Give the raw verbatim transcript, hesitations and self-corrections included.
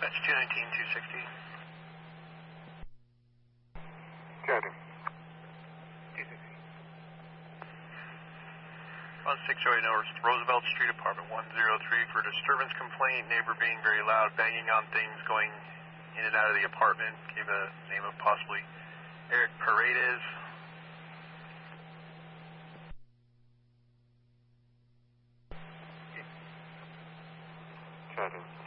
Dispatch two nineteen, two sixty. Copy. two sixty. one six oh eight North Roosevelt Street, apartment one oh three for disturbance complaint. Neighbor being very loud, banging on things, going in and out of the apartment. Gave a name of possibly Eric Paredes. Copy.